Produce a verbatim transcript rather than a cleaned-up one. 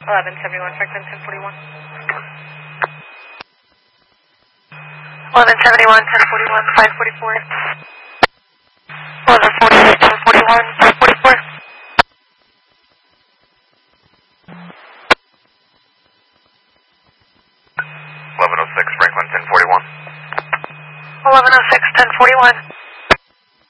eleven seventy-one, Franklin ten forty-one. eleven seventy-one, ten forty-one, five forty-four. eleven forty-eight, ten forty-one, five forty-four. eleven oh six, Franklin ten forty-one. eleven oh six, ten forty-one.